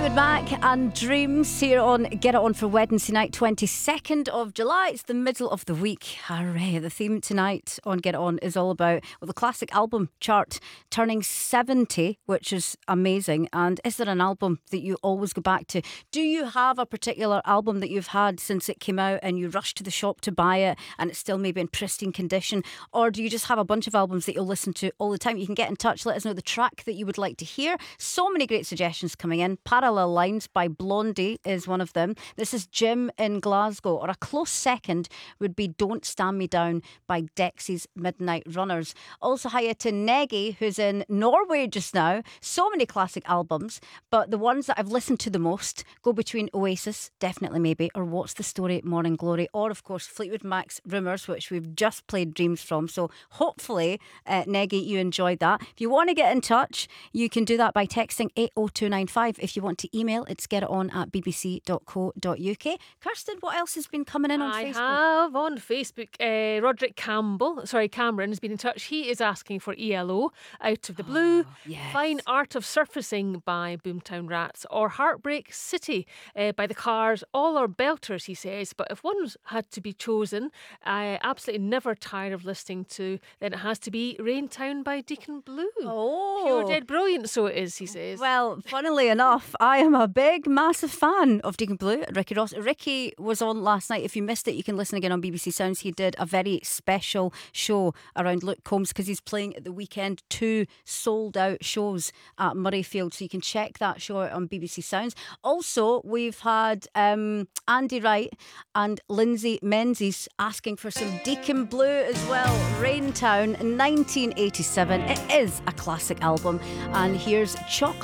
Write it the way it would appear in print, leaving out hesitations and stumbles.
Fleetwood Mac and Dreams here on Get It On for Wednesday night, 22nd of July. It's the middle of the week. Hooray. The theme tonight on Get It On is all about the classic album chart turning 70, which is amazing. And is there an album that you always go back to? Do you have a particular album that you've had since it came out and you rushed to the shop to buy it and it's still maybe in pristine condition? Or do you just have a bunch of albums that you'll listen to all the time? You can get in touch, let us know the track that you would like to hear. So many great suggestions coming in. Parallel Lines by Blondie is one of them. This is Jim in Glasgow. Or a close second would be Don't Stand Me Down by Dexy's Midnight Runners. Also hiya to Negi, who's in Norway just now. So many classic albums, but the ones that I've listened to the most go between Oasis, Definitely Maybe, or What's the Story, Morning Glory, or of course Fleetwood Mac's Rumours, which we've just played Dreams from. So hopefully, Negi, you enjoyed that. If you want to get in touch, you can do that by texting 80295. If you want to email, it's getiton@bbc.co.uk. Kirsten, what else has been coming in on Facebook? I have on Facebook, Roderick Cameron has been in touch. He is asking for ELO, Out of the Blue, yes. Fine Art of Surfacing by Boomtown Rats, or Heartbreak City by The Cars. All are belters, he says, but if one had to be chosen, I absolutely never tire of listening to, then it has to be Raintown by Deacon Blue. Oh. Pure dead brilliant, so it is, he says. Well, funnily enough, I am a big, massive fan of Deacon Blue, Ricky Ross. Ricky was on last night. If you missed it, you can listen again on BBC Sounds. He did a very special show around Luke Combs because he's playing at the weekend 2 sold-out shows at Murrayfield. So you can check that show out on BBC Sounds. Also, we've had Andy Wright and Lindsay Menzies asking for some Deacon Blue as well. Raintown, 1987. It is a classic album. And here's Chocolate.